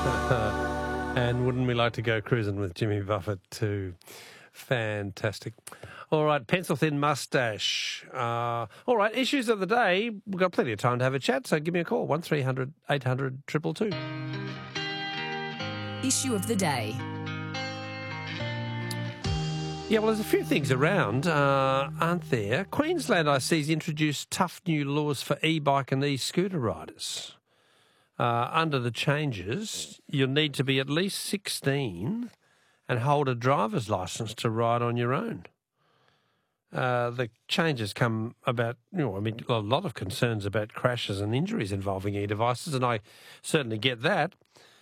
And wouldn't we like to go cruising with Jimmy Buffett too? Fantastic. All right, pencil thin mustache. All right, issues of the day. We've got plenty of time to have a chat, so give me a call, 1300 800 222. Issue of the day. Yeah, well, there's a few things around, aren't there? Queensland, I see, has introduced tough new laws for e-bike and e-scooter riders. Under the changes, you'll need to be at least 16 and hold a driver's licence to ride on your own. The changes come about, a lot of concerns about crashes and injuries involving e-devices, and I certainly get that.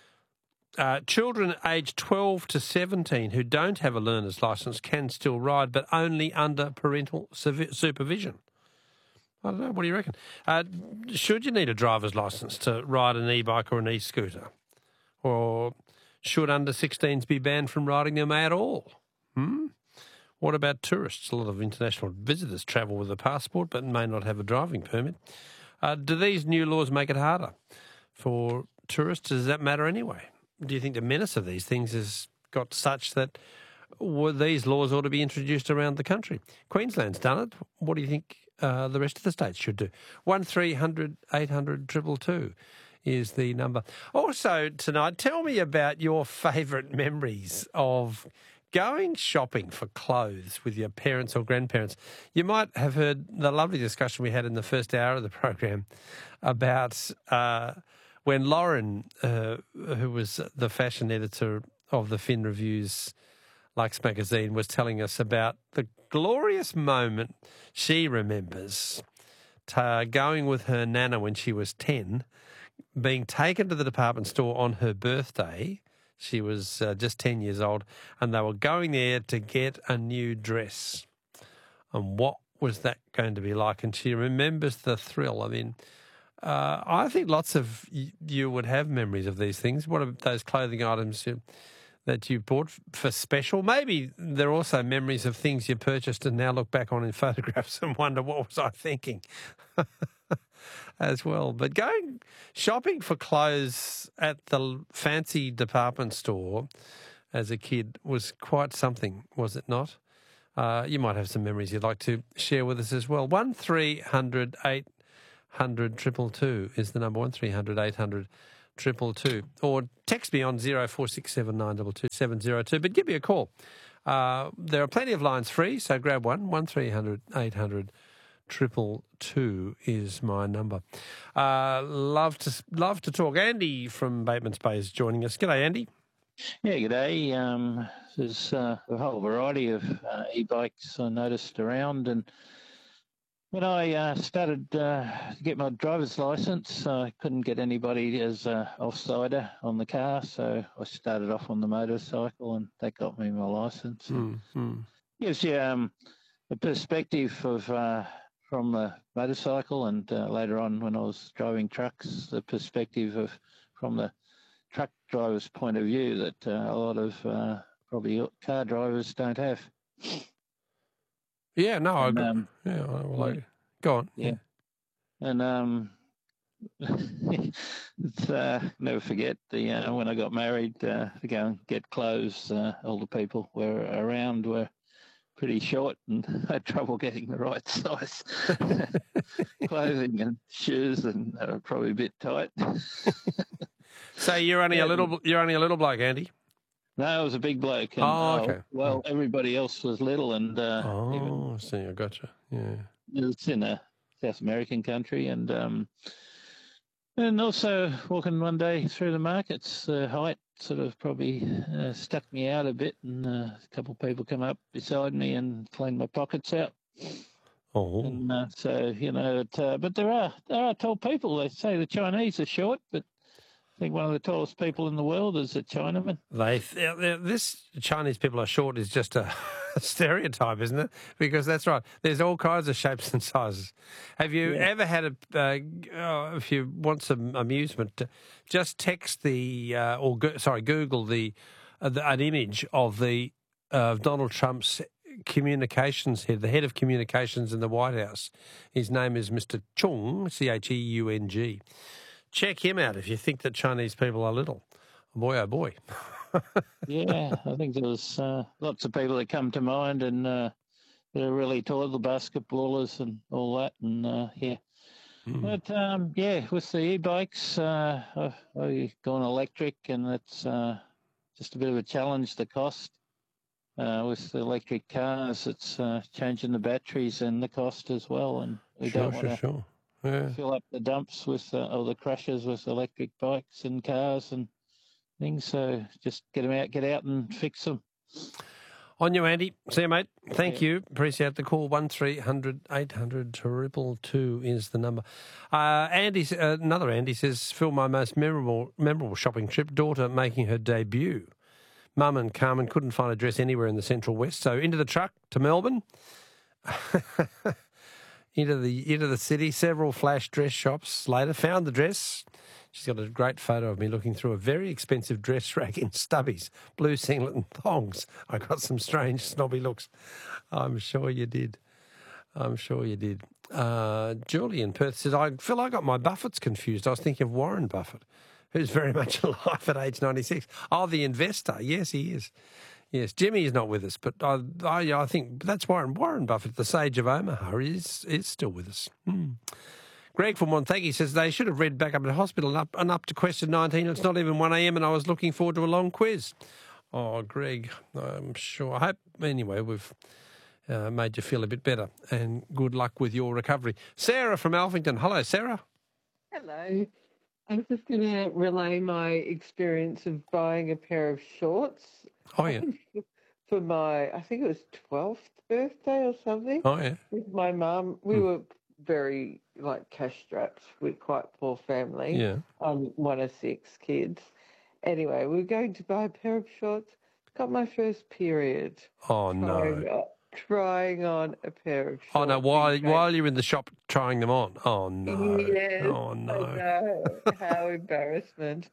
Children aged 12 to 17 who don't have a learner's licence can still ride, but only under parental supervision. I don't know. What do you reckon? Should you need a driver's licence to ride an e-bike or an e-scooter? Or should under 16s be banned from riding them at all? What about tourists? A lot of international visitors travel with a passport but may not have a driving permit. Do these new laws make it harder for tourists? Does that matter anyway? Do you think the menace of these things has got such that these laws ought to be introduced around the country? Queensland's done it. What do you think the rest of the states should do? 1300 800 222 is the number. Also tonight, tell me about your favourite memories of going shopping for clothes with your parents or grandparents. You might have heard the lovely discussion we had in the first hour of the program about when Lauren, who was the fashion editor of the Fin Reviews Lux magazine, was telling us about the glorious moment she remembers going with her nana when she was 10, being taken to the department store on her birthday. She was just 10 years old, and they were going there to get a new dress. And what was that going to be like? And she remembers the thrill. I mean, I think lots of you would have memories of these things. What are those clothing items that you bought for special? Maybe there are also memories of things you purchased and now look back on in photographs and wonder, what was I thinking? As well. But going shopping for clothes at the fancy department store as a kid was quite something, was it not? You might have some memories you'd like to share with us as well. 1300 800 222 is the number, 1300 800 222. Or text me on 0467 922 702, but give me a call. There are plenty of lines free, so grab one, 1300 800 222 is my number. Love to talk. Andy from Bateman's Bay is joining us. G'day, Andy. Yeah, g'day. There's a whole variety of e-bikes I noticed around, and when I started to get my driver's licence, I couldn't get anybody as off-sider on the car, so I started off on the motorcycle, and that got me my licence. Gives you a perspective of from the motorcycle, and later on when I was driving trucks, the perspective of from the truck driver's point of view that a lot of probably car drivers don't have. Yeah, no, I agree. Go on. Yeah. And it's, never forget when I got married to go and get clothes, all the people were around were pretty short and had trouble getting the right size clothing and shoes, and they were probably a bit tight. So you're only a little bloke, Andy? No, I was a big bloke. And, okay. Everybody else was little, and see, I gotcha. Yeah, it's in a South American country, and also walking one day through the markets, the height sort of probably stuck me out a bit, and a couple of people come up beside me and cleaned my pockets out. Oh, and but there are tall people. They say the Chinese are short, but I think one of the tallest people in the world is a Chinaman. This Chinese people are short is just a stereotype, isn't it? Because that's right. There's all kinds of shapes and sizes. Have you ever had if you want some amusement, just text Google an image of Donald Trump's communications head, the head of communications in the White House. His name is Mr. Chung, Cheung. Check him out if you think that Chinese people are little. Boy, oh boy. Yeah, I think there was lots of people that come to mind, and they're really tall, the basketballers and all that, and yeah. But yeah, with the e-bikes, I've gone electric, and it's just a bit of a challenge. The cost with the electric cars, it's changing the batteries and the cost as well, and we don't want to Sure. Yeah. fill up the dumps with or the crushes with electric bikes and cars and things. So just get out and fix them. On you, Andy. See you, mate. Thank you. Appreciate the call. 1300 800 222 is the number. Another Andy says, Phil, my most memorable shopping trip, daughter making her debut. Mum and Carmen couldn't find a dress anywhere in the Central West, so into the truck to Melbourne, into the city, several flash dress shops later, found the dress. She's got a great photo of me looking through a very expensive dress rack in stubbies, blue singlet and thongs. I got some strange snobby looks. I'm sure you did. Julie in Perth says, Phil, I got my Buffetts confused. I was thinking of Warren Buffett, who's very much alive at age 96. Oh, the investor. Yes, he is. Yes, Jimmy is not with us, but I think that's Warren Buffett, the sage of Omaha, is still with us. Greg from Montague says they should have read back up at hospital and up to question 19. It's not even 1 a.m. and I was looking forward to a long quiz. Oh, Greg, I'm sure. I hope, anyway, we've made you feel a bit better, and good luck with your recovery. Sarah from Alphington. Hello, Sarah. Hello. I was just going to relay my experience of buying a pair of shorts. Oh, yeah. For my, I think it was 12th birthday or something. Oh, yeah. With my mum. We were very, cash strapped. We're quite a poor family. Yeah. I'm one of 6 kids. Anyway, we were going to buy a pair of shorts. Got my first period. Oh, no. Trying on a pair of shorts. Oh, no, while you're in the shop trying them on. Oh, no. Yes, oh, no. I know. How embarrassment.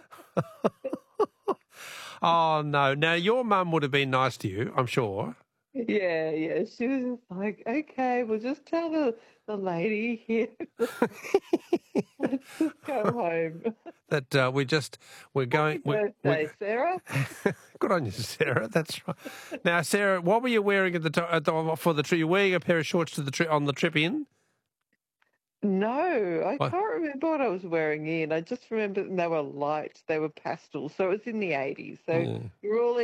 Oh, no. Now, your mum would have been nice to you, I'm sure. Yeah. She was just like, okay, we'll just tell the lady here. Let's just go home. That we're going. Happy birthday, Sarah. Good on you, Sarah. That's right. Now, Sarah, what were you wearing for the trip? You were wearing a pair of shorts on the trip in? No, I can't remember what I was wearing in. I just remember they were light. They were pastel. So it was in the 80s. So you're all